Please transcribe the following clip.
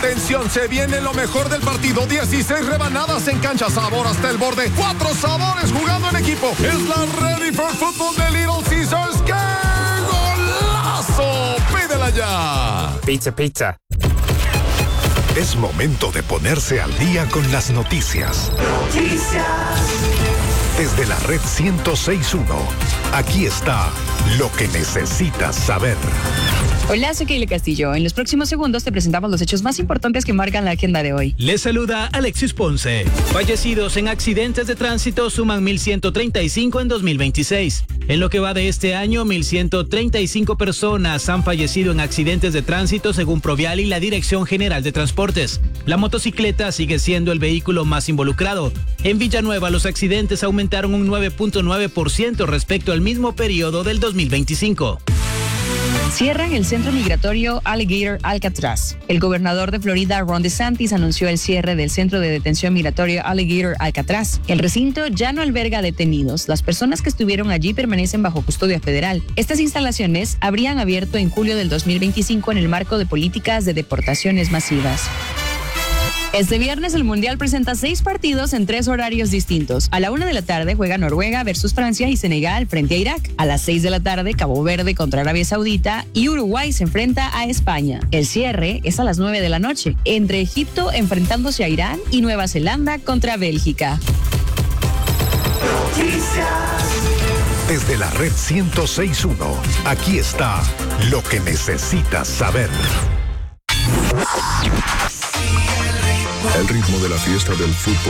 Atención, se viene lo mejor del partido. 16 rebanadas en cancha, sabor hasta el borde. 4 sabores jugando en equipo. Es la Ready for Football de Little Caesars. ¡Qué golazo! ¡Pídela ya! Pizza. Es momento de ponerse al día con las noticias. Desde la red 106.1, aquí está lo que necesitas saber. Hola, soy Keila Castillo. En los próximos segundos te presentamos los hechos más importantes que marcan la agenda de hoy. Les saluda Alexis Ponce. Fallecidos en accidentes de tránsito suman 1,135 en 2026. En lo que va de este año, 1,135 personas han fallecido en accidentes de tránsito según Provial y la Dirección General de Transportes. La motocicleta sigue siendo el vehículo más involucrado. En Villanueva, los accidentes aumentaron un 9.9% respecto al mismo periodo del 2025. Cierran el centro migratorio Alligator Alcatraz. El gobernador de Florida, Ron DeSantis, anunció el cierre del centro de detención migratorio Alligator Alcatraz. El recinto ya no alberga detenidos. Las personas que estuvieron allí permanecen bajo custodia federal. Estas instalaciones habrían abierto en julio del 2025 en el marco de políticas de deportaciones masivas. Este viernes el Mundial presenta 6 partidos en 3 horarios distintos. A la 1 de la tarde juega Noruega versus Francia y Senegal frente a Irak. A las 6 de la tarde Cabo Verde contra Arabia Saudita y Uruguay se enfrenta a España. El cierre es a las 9 de la noche, entre Egipto enfrentándose a Irán y Nueva Zelanda contra Bélgica. Desde la red 106.1, aquí está lo que necesitas saber. El ritmo de la fiesta del fútbol